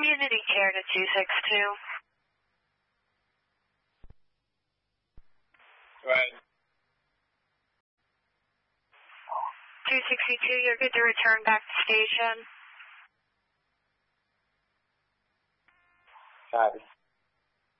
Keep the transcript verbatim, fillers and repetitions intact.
Community care to two six two. Right. two sixty-two, you're good to return back to station. Copy.